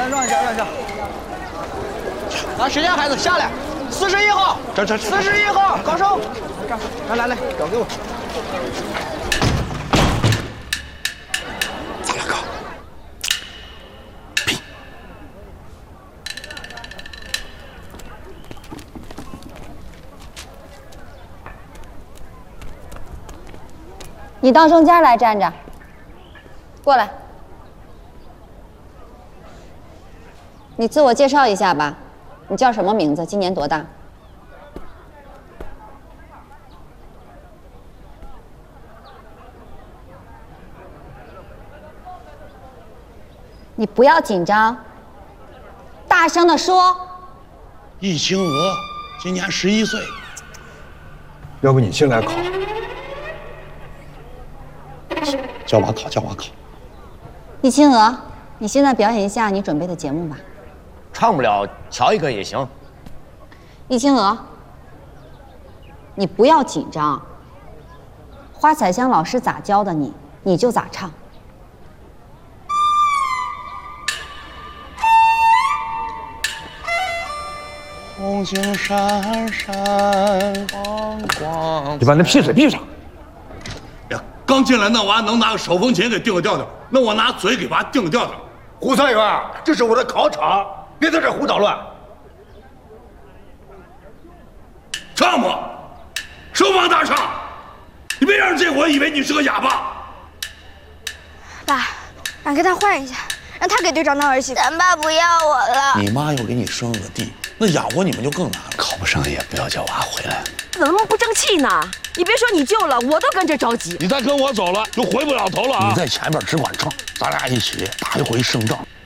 让一下。啊，时间孩子下来，41号， 这 41号，高手，来，交给我。 咱俩搞，拼！ 你到中间来站着，过来。你自我介绍一下吧，你叫什么名字？今年多大？你不要紧张，大声的说。 易清娥，今年11岁。 要不你进来考？ 叫我考。 易清娥，你现在表演一下你准备的节目吧。 唱不了，瞧一个也行。 易清娥，你不要紧张。花彩香老师咋教的你，你就咋唱。 红星闪闪光光。 你把那屁嘴闭上。 呀，刚进来那娃能拿个手风琴给定个调调，那我拿嘴给娃定个调调。 胡三元，这是我的考场，别在这胡捣乱。 唱吧，手往大唱，你别让这伙以为你是个哑巴。 爸，俺跟他换一下，让他给队长当儿媳妇。咱爸不要我了。 你妈又给你生了个弟，那养活你们就更难了。 考不上也不要叫娃回来。 怎么那么不争气呢？你别说你救了，我都跟着着急。 你再跟我走了，就回不了头了啊！ 你在前面只管唱，咱俩一起打一回胜仗。